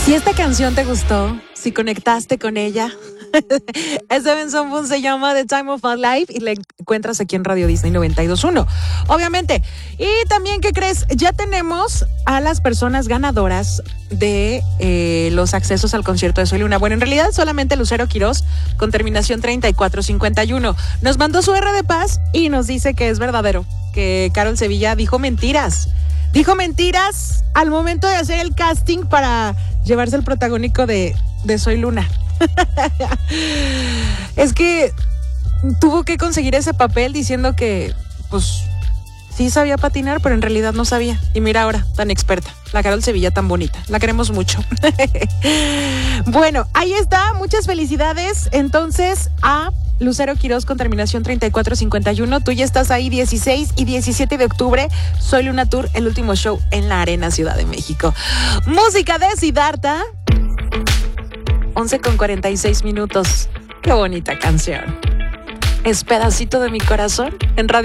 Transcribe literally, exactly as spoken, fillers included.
Si esta canción te gustó, si conectaste con ella, ese Benson Boone se llama The Time of My Life y la encuentras aquí en Radio Disney noventa y dos punto uno, obviamente. Y también, ¿qué crees? Ya tenemos a las personas ganadoras de eh, los accesos al concierto de Soy Luna. Bueno, en realidad solamente Lucero Quirós, con terminación treinta y cuatro cincuenta y uno. Nos mandó su R de paz y nos dice que es verdadero, que Carol Sevilla dijo mentiras. Dijo mentiras al momento de hacer el casting para llevarse el protagónico de, de Soy Luna. Es que tuvo que conseguir ese papel diciendo que, pues, sí sabía patinar, pero en realidad no sabía. Y mira ahora, tan experta. La Carol Sevilla tan bonita. La queremos mucho. Bueno, ahí está. Muchas felicidades. Entonces, a Lucero Quirós con terminación treinta y cuatro cincuenta y uno. Tú ya estás ahí dieciséis y diecisiete de octubre. Soy Luna Tour, el último show en la Arena Ciudad de México. Música de Siddhartha. once con cuarenta y seis minutos. Qué bonita canción. Es pedacito de mi corazón en Radio